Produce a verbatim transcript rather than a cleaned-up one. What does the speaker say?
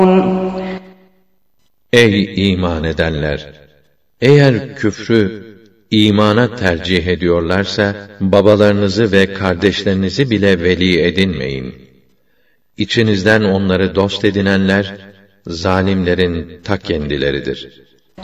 Ey iman edenler! Eğer küfrü imana tercih ediyorlarsa, babalarınızı ve kardeşlerinizi bile veli edinmeyin. İçinizden onları dost edinenler, zalimlerin ta kendileridir.